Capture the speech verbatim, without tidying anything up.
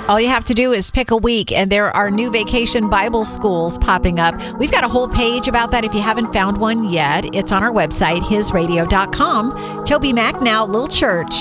All you have to do is pick a week, and there are new vacation Bible schools popping up. We've got a whole page about that if you haven't found one yet. It's on our website, his radio dot com. Toby Mac now, Little Church.